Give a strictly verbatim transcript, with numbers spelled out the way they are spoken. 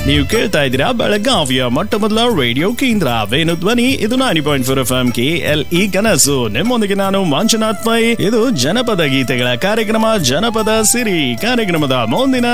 ನೀವು ಕೇಳ್ತಾ ಇದ್ದೀರಾ ಬೆಳಗಾವಿಯ ಮೊಟ್ಟ ಮೊದಲ ರೇಡಿಯೋ ಕೇಂದ್ರ ವೇಣು ಧ್ವನಿ. ಇದು ninety point four F M K L E ಕನಸು. ನಿಮ್ಮೊಂದಿಗೆ ನಾನು ಮಂಜುನಾಥ್ ಪೈ. ಇದು ಜನಪದ ಗೀತೆಗಳ ಕಾರ್ಯಕ್ರಮ ಜನಪದ ಸಿರಿ. ಕಾರ್ಯಕ್ರಮದ ಮುಂದಿನ